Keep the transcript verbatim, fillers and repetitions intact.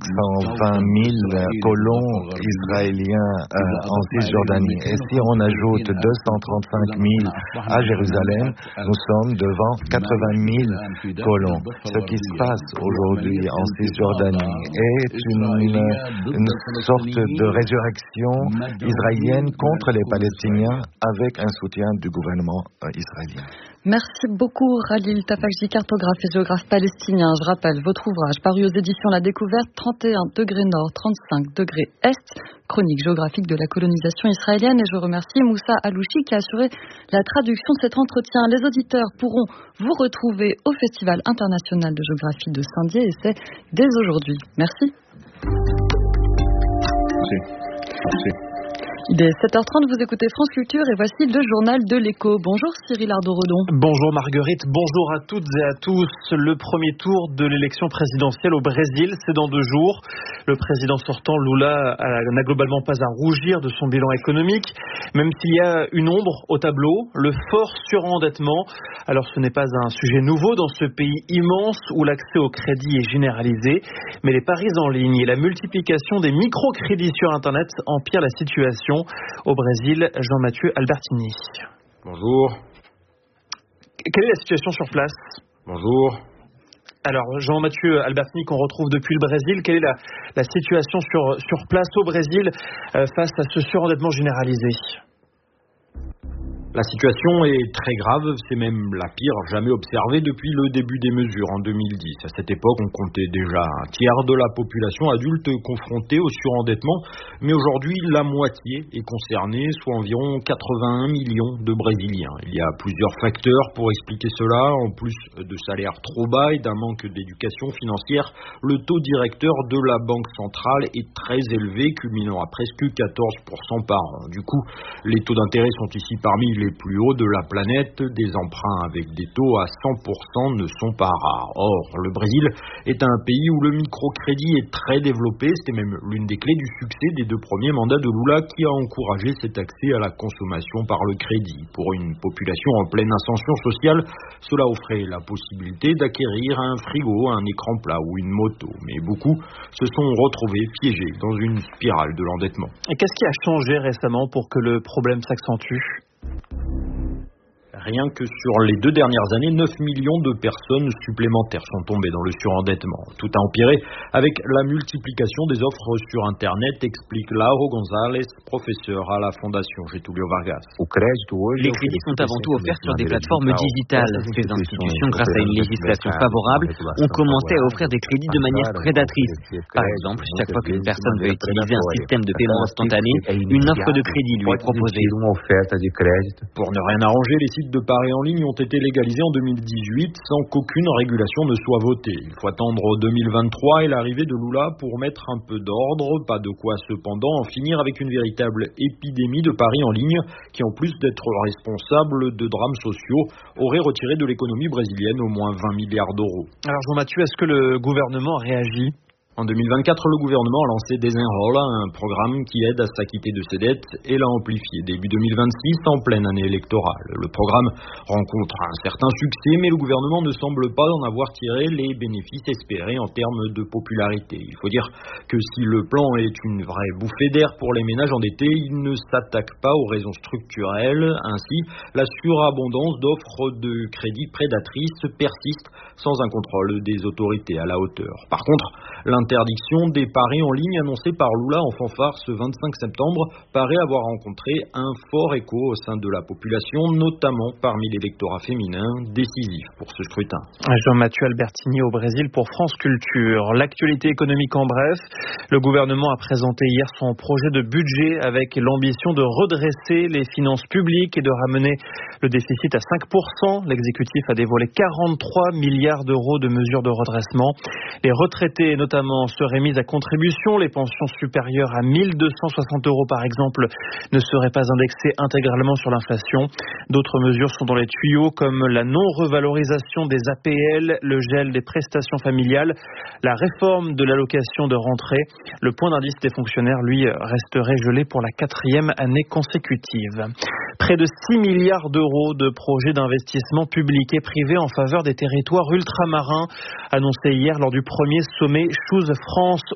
cent vingt mille colons israéliens euh, en Cisjordanie. Et si on ajoute deux cent trente-cinq mille à Jérusalem, nous sommes devant quatre-vingt mille colons. Ce qui se passe aujourd'hui en Cisjordanie est une, une sorte de résurrection israélienne contre les Palestiniens avec un soutien du gouvernement euh, israélien. Merci beaucoup Khalil Tafakji, cartographe et géographe palestinien. Je rappelle votre ouvrage paru aux éditions La Découverte, trente et un degrés nord, trente-cinq degrés est, chronique géographique de la colonisation israélienne. Et je remercie Moussa Alouchi qui a assuré la traduction de cet entretien. Les auditeurs pourront vous retrouver au Festival international de géographie de Saint-Dié et c'est dès aujourd'hui. Merci. Merci. Merci. Il est sept heures trente, vous écoutez France Culture et voici le journal de l'Écho. Bonjour Cyril Ardo-Redon. Bonjour Marguerite, bonjour à toutes et à tous. Le premier tour de l'élection présidentielle au Brésil, c'est dans deux jours. Le président sortant, Lula, n'a globalement pas à rougir de son bilan économique, même s'il y a une ombre au tableau, le fort surendettement. Alors ce n'est pas un sujet nouveau dans ce pays immense où l'accès au crédit est généralisé, mais les paris en ligne et la multiplication des microcrédits sur Internet empirent la situation. Au Brésil, Jean-Mathieu Albertini. Bonjour. Quelle est la situation sur place ? Bonjour. Alors, Jean-Mathieu Albertini, qu'on retrouve depuis le Brésil, quelle est la, la situation sur, sur place au Brésil euh, face à ce surendettement généralisé ? La situation est très grave, c'est même la pire jamais observée depuis le début des mesures en deux mille dix. À cette époque, on comptait déjà un tiers de la population adulte confrontée au surendettement, mais aujourd'hui, la moitié est concernée, soit environ quatre-vingt-un millions de Brésiliens. Il y a plusieurs facteurs pour expliquer cela. En plus de salaires trop bas et d'un manque d'éducation financière, le taux directeur de la Banque centrale est très élevé, culminant à presque quatorze pour cent par an. Du coup, les taux d'intérêt sont ici parmi les plus hauts de la planète. Des emprunts avec des taux à cent pour cent ne sont pas rares. Or, le Brésil est un pays où le microcrédit est très développé. C'était même l'une des clés du succès des deux premiers mandats de Lula qui a encouragé cet accès à la consommation par le crédit. Pour une population en pleine ascension sociale, cela offrait la possibilité d'acquérir un frigo, un écran plat ou une moto. Mais beaucoup se sont retrouvés piégés dans une spirale de l'endettement. Et qu'est-ce qui a changé récemment pour que le problème s'accentue ? Rien que sur les deux dernières années, neuf millions de personnes supplémentaires sont tombées dans le surendettement. Tout a empiré avec la multiplication des offres sur Internet, explique Lauro González, professeur à la Fondation Getúlio Vargas. Les crédits sont avant tout offerts sur des plateformes digitales. Ces institutions, grâce à une législation favorable, ont commencé à offrir des crédits de manière prédatrice. Par exemple, chaque fois qu'une personne veut utiliser un système de paiement instantané, une offre de crédit lui est proposée. Pour ne rien arranger, les sites de paris en ligne ont été légalisés en deux mille dix-huit sans qu'aucune régulation ne soit votée. Il faut attendre deux mille vingt-trois et l'arrivée de Lula pour mettre un peu d'ordre. Pas de quoi cependant en finir avec une véritable épidémie de paris en ligne qui, en plus d'être responsable de drames sociaux, aurait retiré de l'économie brésilienne au moins vingt milliards d'euros. Alors Jean-Mathieu, est-ce que le gouvernement a réagi ? En deux mille vingt-quatre, le gouvernement a lancé Desenrola, un programme qui aide à s'acquitter de ses dettes et l'a amplifié début deux mille vingt-six en pleine année électorale. Le programme rencontre un certain succès, mais le gouvernement ne semble pas en avoir tiré les bénéfices espérés en termes de popularité. Il faut dire que si le plan est une vraie bouffée d'air pour les ménages endettés, il ne s'attaque pas aux raisons structurelles. Ainsi, la surabondance d'offres de crédit prédatrices persiste sans un contrôle des autorités à la hauteur. Par contre, l'interdiction des paris en ligne annoncée par Lula en fanfare ce vingt-cinq septembre paraît avoir rencontré un fort écho au sein de la population, notamment parmi l'électorat féminin, décisif pour ce scrutin. Jean-Mathieu Albertini au Brésil pour France Culture. L'actualité économique en bref. Le gouvernement a présenté hier son projet de budget avec l'ambition de redresser les finances publiques et de ramener le déficit à cinq pour cent. L'exécutif a dévoilé quarante-trois milliards d'euros de mesures de redressement. Les retraités, notamment, seraient mis à contribution. Les pensions supérieures à mille deux cent soixante euros, par exemple, ne seraient pas indexées intégralement sur l'inflation. D'autres mesures sont dans les tuyaux, comme la non-revalorisation des A P L, le gel des prestations familiales, la réforme de l'allocation de rentrée. Le point d'indice des fonctionnaires, lui, resterait gelé pour la quatrième année consécutive. Près de six milliards d'euros de projets d'investissement publics et privés en faveur des territoires ultramarins, annoncés hier lors du premier sommet Choose France